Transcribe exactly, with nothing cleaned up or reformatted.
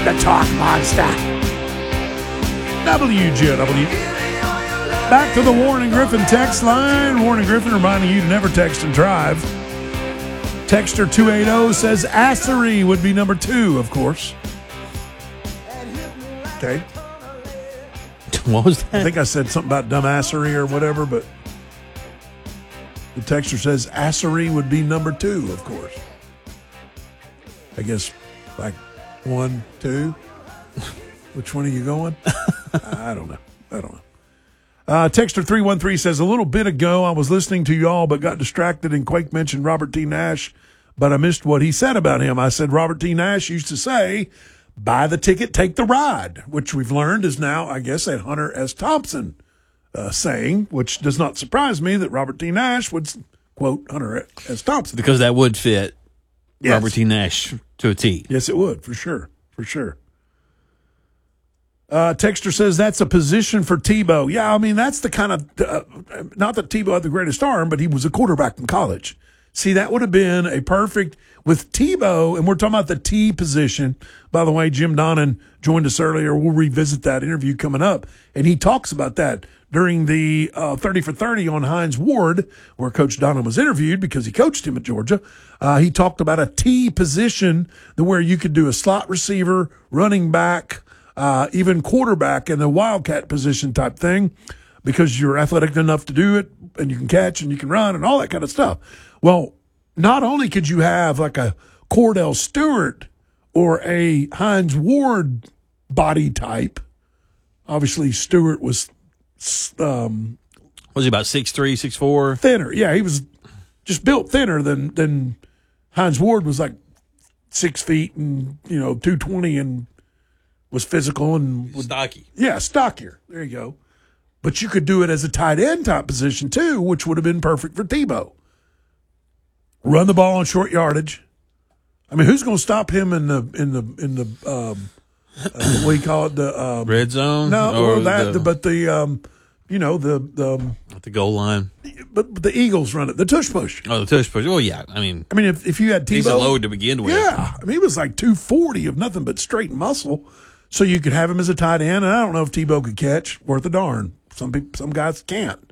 the talk monster. W J W. Back to the Warren and Griffin text line. Warren and Griffin reminding you to never text and drive. Texter two eighty says Assery would be number two, of course. Okay. What was that? I think I said something about dumbassery or whatever, but the texter says Assery would be number two, of course. I guess like one, two. Which one are you going? I don't know. I don't know. Uh, Texter three one three says, a little bit ago I was listening to y'all but got distracted and Quake mentioned Robert T. Nash, but I missed what he said about him. I said Robert T. Nash used to say, buy the ticket, take the ride, which we've learned is now, I guess, a Hunter S. Thompson uh, saying, which does not surprise me that Robert T. Nash would quote Hunter S. Thompson. Because that would fit Yes. Robert T. Nash to a T. Yes, it would, for sure, for sure. Uh, Texter says that's a position for Tebow. Yeah, I mean, that's the kind of, uh, not that Tebow had the greatest arm, but he was a quarterback in college. See, that would have been a perfect, with Tebow, and we're talking about the T position. By the way, Jim Donnan joined us earlier. We'll revisit that interview coming up, and he talks about that during the uh, thirty for thirty on Hines Ward, where Coach Donnan was interviewed because he coached him at Georgia. Uh, he talked about a T position where you could do a slot receiver, running back, Uh, even quarterback in the wildcat position type thing, because you're athletic enough to do it and you can catch and you can run and all that kind of stuff. Well, not only could you have like a Cordell Stewart or a Hines Ward body type. Obviously, Stewart was um, was he about six three, six four? Thinner. Yeah, he was just built thinner than than Hines Ward was, like six feet and, you know, two twenty and was physical and was, stocky. Yeah, stockier. There you go. But you could do it as a tight end type position too, which would have been perfect for Tebow. Run the ball on short yardage. I mean, who's going to stop him in the in the in the um, uh, what do you call it? The um, red zone? No, or well, that. the, but the um, you know the the um, at the goal line. But, but the Eagles run it. The tush push. Oh, the tush push. Oh yeah. I mean, I mean, if if you had Tebow, he's a load to begin with. Yeah, I mean, he was like two forty of nothing but straight muscle. So you could have him as a tight end, and I don't know if Tebow could catch worth a darn. Some people, some guys can't.